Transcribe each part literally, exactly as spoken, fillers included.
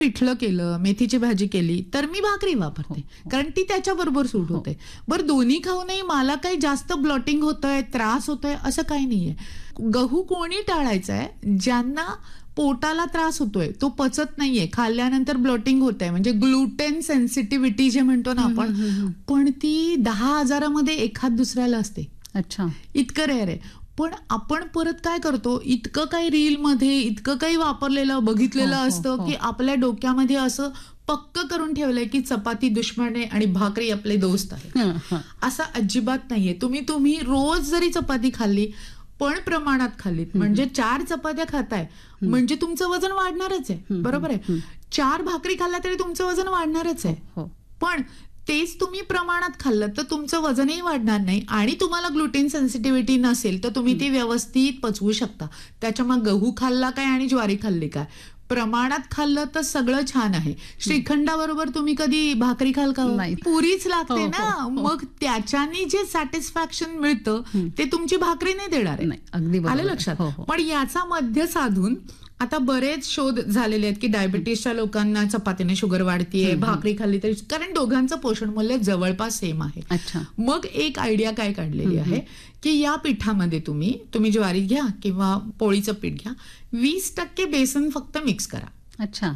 पिठलं केलं, मेथीची भाजी केली तर मी भाकरी वापरते, कारण ती त्याच्याबरोबर सूट होते. बरं दोन्ही खाऊनही मला काही जास्त ब्लॉटिंग होतंय, त्रास होतोय असं काही नाहीये. गहू कोणी टाळायचा आहे? ज्यांना पोटाला त्रास होतोय, तो पचत नाहीये, खाल्ल्यानंतर ब्लॉटिंग होत आहे, म्हणजे ग्लुटेन सेन्सिटिव्हिटी जे म्हणतो ना आपण, पण ती दहा हजारामध्ये एखाद दुसऱ्याला असते. अच्छा, इतकं रेअर आहे. पण आपण परत काय करतो, इतकं काही रील मध्ये इतकं काही वापरलेलं बघितलेलं असतं की आपल्या डोक्यामध्ये असं पक्क करून ठेवलंय की चपाती दुश्मन आहे आणि भाकरी आपले दोस्त आहे. असं अजिबात नाहीये. तुम्ही तुम्ही रोज जरी चपाती खाल्ली पण प्रमाणात खाल्लीत, म्हणजे चार चपात्या खाताय म्हणजे तुमचं वजन वाढणारच आहे, बरोबर आहे. चार भाकरी खाल्ल्या तरी तुमचं वजन वाढणारच आहे, पण तेच तुम्ही प्रमाणात खाल्लं तर तुमचं वजनही वाढणार नाही आणि तुम्हाला ग्लुटेन सेन्सिटिव्हिटी नसेल तर तुम्ही ती व्यवस्थित पचवू शकता. त्याच्यामुळे गहू खाल्ला काय आणि ज्वारी खाल्ली काय, प्रमाणात खाल्लं तर सगळं छान आहे. श्रीखंडाबरोबर तुम्ही कधी भाकरी खाल का? पुरीच लागते ना, मग त्याच्याने जे सॅटिस्फॅक्शन मिळतं ते तुमची भाकरी नाही देणार आहे. आलं लक्षात? पण याचा मध्य साधून आता बरेच शोध झालेले आहेत की डायबिटीसच्या लोकांना चपातीने शुगर वाढतीये, भाकरी खाल्ली तरी, कारण दोघांचं पोषण मूल्य जवळपास सेम आहे. मग एक आयडिया काय काढलेली आहे की या पिठामध्ये तुम्ही तुम्ही ज्वारी घ्या किंवा पोळीचं पीठ घ्या, वीस टक्के बेसन फक्त मिक्स करा. अच्छा,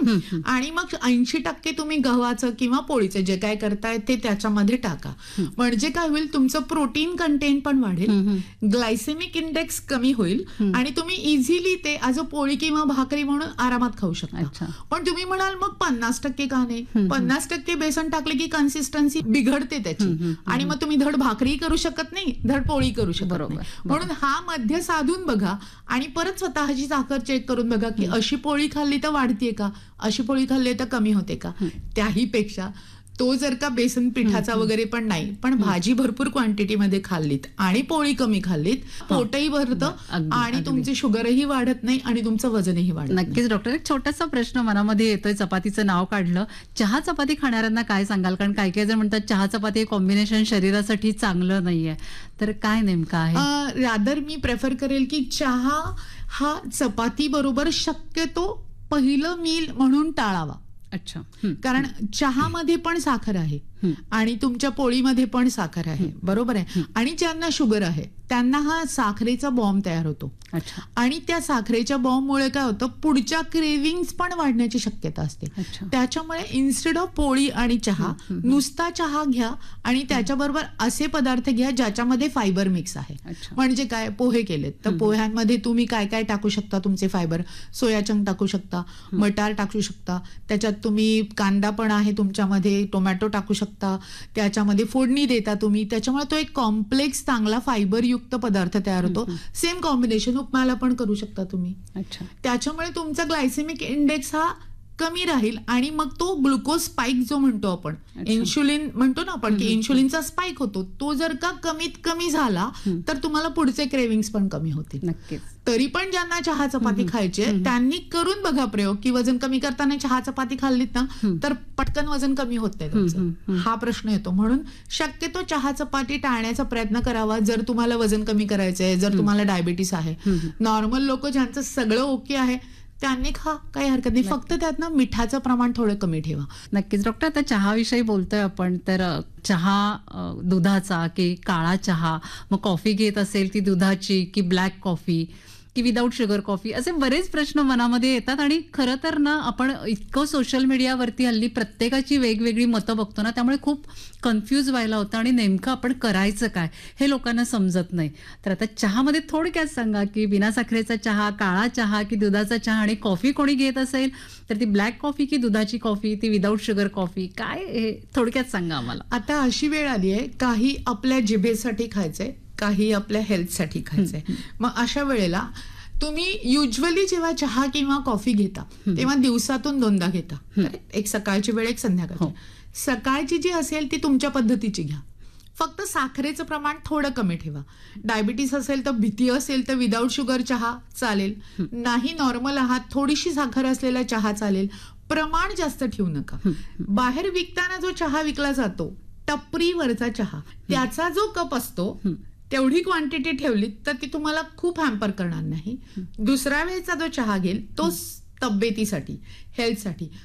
आणि मग ऐंशी टक्के तुम्ही गव्हाचं किंवा पोळीचं जे काय करताय ते त्याच्यामध्ये टाका. म्हणजे काय होईल, तुमचं प्रोटीन कंटेंट पण वाढेल, ग्लायसेमिक इंडेक्स कमी होईल आणि तुम्ही इझिली ते ॲज अ पोळी किंवा भाकरी म्हणून आरामात खाऊ शकता. पण तुम्ही म्हणाल मग पन्नास टक्के का नाही? पन्नास टक्के बेसन टाकले की कन्सिस्टन्सी बिघडते त्याची आणि मग तुम्ही धड भाकरी करू शकत नाही, धड पोळी करू शकत नाही. म्हणून हा मध्य साधून बघा आणि परत स्वतःची साखर चेक करून बघा की अशी पोळी खाल्ली तर वाढतीये का, अशी पोळी खाल्ली तर कमी होते का. त्याही पेक्षा तो जर का बेसन पिठाचा वगैरे पण नाही, पण भाजी भरपूर क्वांटिटीमध्ये खाल्लीत आणि पोळी कमी खाल्लीत, पोटही भरतं आणि तुमची शुगरही वाढत नाही आणि तुमचं वजनही वाढत. नक्कीच डॉक्टर, एक छोटासा प्रश्न मनामध्ये येतोय, चपातीचं नाव काढलं, चहा चपाती खाणाऱ्यांना काय सांगाल? कारण काही काही जण म्हणतात चहा चपाती हे कॉम्बिनेशन शरीरासाठी चांगलं नाहीये, तर काय नेमकं आहे? रादर मी प्रेफर करेल की चहा हा चपाती बरोबर शक्यतो पहिलं मील म्हणून टाळावा. अच्छा, कारण चहामध्ये पण साखर आहे आणि तुमच्या पोळीमध्ये पण साखर आहे, बरोबर आहे. आणि ज्यांना शुगर आहे त्यांना हा साखरेचा बॉम्ब तयार होतो आणि त्या साखरेच्या बॉम्बमुळे काय होतं, पुढच्या क्रेविंग्स पण वाढण्याची शक्यता असते. त्याच्यामुळे इन्स्टेड ऑफ पोळी आणि चहा, नुसता चहा घ्या आणि त्याच्याबरोबर असे पदार्थ घ्या ज्याच्यामध्ये फायबर मिक्स आहे. म्हणजे काय, पोहे केलेत तर पोह्यांमध्ये तुम्ही काय काय टाकू शकता तुमचे फायबर, सोया चंक टाकू शकता, मटार टाकू शकता, त्याच्यात तुम्ही कांदा पण आहे तुमच्यामध्ये, टोमॅटो टाकू शकता, त्याच्यामध्ये फोडणी देता तुम्ही, त्याच्यामुळे तो एक कॉम्प्लेक्स चांगला फायबर युक्त पदार्थ तयार होतो. सेम कॉम्बिनेशन उपमाला पण करू शकता तुम्ही. त्याच्यामुळे तुमचा ग्लायसेमिक इंडेक्स हा कमी राहील आणि मग तो ग्लुकोज स्पाइक जो म्हणतो आपण, इन्शुलिन म्हणतो ना आपण की इन्शुलिनचा स्पाइक होतो, तो जर का कमीत कमी झाला तर तुम्हाला पुढचे क्रेविंग्स पण कमी होतील. तरी पण ज्यांना चहा चपाती खायची त्यांनी करून बघा प्रयोग की वजन कमी करताना चहा चपाती खाल्लीत ना तर पटकन वजन कमी होत नाही तुमचं. हा प्रश्न येतो. म्हणून शक्यतो चहा चपाती टाळण्याचा प्रयत्न करावा जर तुम्हाला वजन कमी करायचंय, जर तुम्हाला डायबिटीस आहे. नॉर्मल लोक ज्यांचं सगळं ओके आहे त्यांनी खा, काही हरकत नाही, फक्त त्यात ना मिठाचं प्रमाण थोडं कमी ठेवा. नक्कीच डॉक्टर, आता चहाविषयी बोलतोय आपण, तर चहा दुधाचा की काळा चहा, मग कॉफी घेत असेल ती दुधाची की ब्लॅक कॉफी की विदाऊट शुगर कॉफी, असे बरेच प्रश्न मनामध्ये येतात. आणि खरं तर ना आपण इतकं सोशल मीडियावरती हल्ली प्रत्येकाची वेगवेगळी मतं बघतो ना, त्यामुळे खूप कन्फ्यूज व्हायला होतं आणि नेमकं आपण करायचं काय हे लोकांना समजत नाही. तर आता चहामध्ये थोडक्यात सांगा की बिना साखरेचा चहा, काळा चहा की दुधाचा चहा, आणि कॉफी कोणी घेत असेल तर ती ब्लॅक कॉफी की दुधाची कॉफी, ती विदाऊट शुगर कॉफी, काय हे थोडक्यात सांगा आम्हाला. आता अशी वेळ आली आहे, काही आपल्या जिभेसाठी खायचंय, काही आपल्या हेल्थसाठी खायचंय. मग अशा वेळेला तुम्ही युजली जेव्हा चहा किंवा कॉफी घेता तेव्हा दिवसातून दोनदा घेता, एक सकाळची वेळ एक संध्याकाळची. सकाळची जी असेल ती तुमच्या पद्धतीची घ्या, फक्त साखरेचं प्रमाण थोडं कमी ठेवा. डायबिटीस असेल तर, भीती असेल तर विदाऊट शुगर चहा चालेल, नाही नॉर्मल आहात थोडीशी साखर असलेला चहा चालेल, प्रमाण जास्त ठेवू नका. बाहेर विकताना जो चहा विकला जातो टपरीवरचा चहा, त्याचा जो कप असतो तेवढी क्वांटिटी ठेवली तर ती तुम्हाला खूप हॅम्पर करणार नाही. दुसऱ्या वेळेचा जो चहा घेईल तो तब्येतीसाठी, हेल्थसाठी.